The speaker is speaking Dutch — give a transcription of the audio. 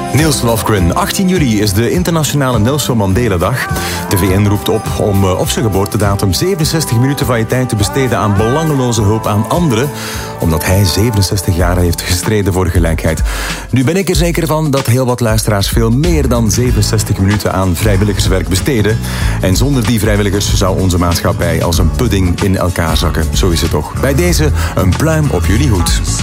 Niels Lofgren. 18 juli is de internationale Nelson Mandela Dag. De VN roept op om op zijn geboortedatum 67 minuten van je tijd te besteden aan belangeloze hulp aan anderen, omdat hij 67 jaar heeft gestreden voor gelijkheid. Nu ben ik er zeker van dat heel wat luisteraars veel meer dan 67 minuten aan vrijwilligerswerk besteden. En zonder die vrijwilligers zou onze maatschappij als een pudding in elkaar zakken. Zo is het toch. Bij deze een pluim op jullie hoed.